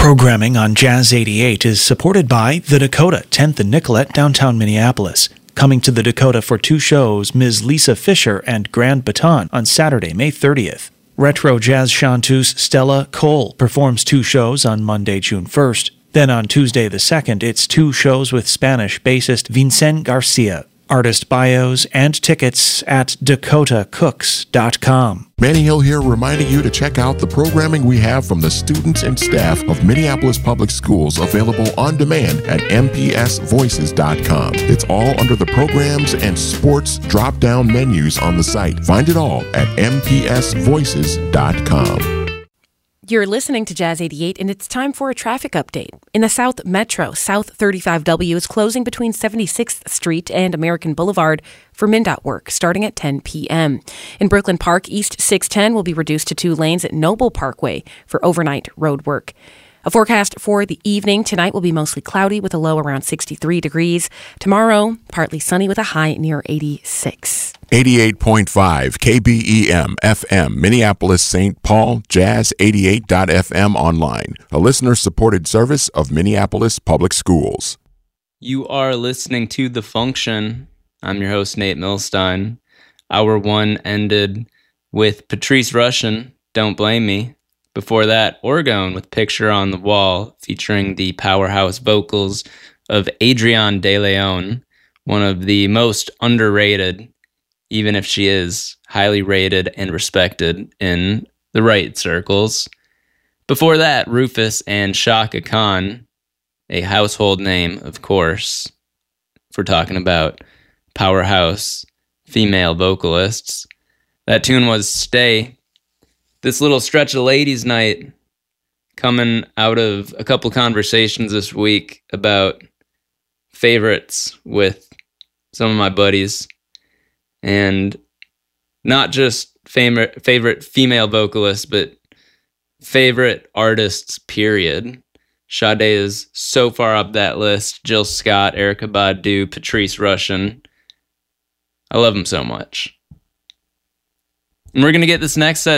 Programming on Jazz 88 is supported by The Dakota, 10th and Nicollet, downtown Minneapolis. Coming to the Dakota for 2 shows, Ms. Lisa Fisher and Grand Baton on Saturday, May 30th. Retro jazz chanteuse Stella Cole performs 2 shows on Monday, June 1st. Then on Tuesday the 2nd, it's 2 shows with Spanish bassist Vincent Garcia. Artist bios and tickets at dakotacooks.com. Manny Hill here, reminding you to check out the programming we have from the students and staff of Minneapolis Public Schools, available on demand at mpsvoices.com. It's all under the programs and sports drop-down menus on the site. Find it all at mpsvoices.com. You're listening to Jazz 88, and it's time for a traffic update. In the South Metro, South 35W is closing between 76th Street and American Boulevard for MnDOT work starting at 10 p.m. In Brooklyn Park, East 610 will be reduced to 2 lanes at Noble Parkway for overnight road work. A forecast for the evening: tonight will be mostly cloudy with a low around 63 degrees. Tomorrow, partly sunny with a high near 86. 88.5 KBEM FM, Minneapolis, St. Paul, Jazz88.fm online, a listener-supported service of Minneapolis Public Schools. You are listening to The Function. I'm your host, Nate Milstein. Hour 1 ended with Patrice Rushen, Don't Blame Me. Before that, Orgone with Picture on the Wall, featuring the powerhouse vocals of Adrienne De Leon, one of the most underrated, even if she is highly rated and respected in the right circles. Before that, Rufus and Chaka Khan, a household name, of course, if we're talking about powerhouse female vocalists. That tune was Stay. This little stretch of ladies' night coming out of a couple conversations this week about favorites with some of my buddies. And not just favorite female vocalists, but favorite artists, period. Sade is so far up that list. Jill Scott, Erykah Badu, Patrice Rushen. I love them so much. And we're going to get this next set